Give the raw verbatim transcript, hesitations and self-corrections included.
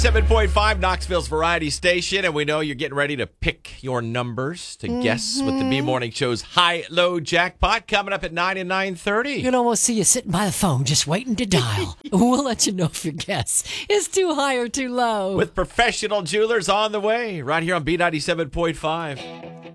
seven point five Knoxville's Variety Station, and we know you're getting ready to pick your numbers to mm-hmm. guess with the B-Morning Show's high-low jackpot coming up at nine and nine thirty. You know, we'll see you sitting by the phone just waiting to dial. We'll let you know if your guess is too high or too low. With professional jewelers on the way, right here on B ninety-seven point five.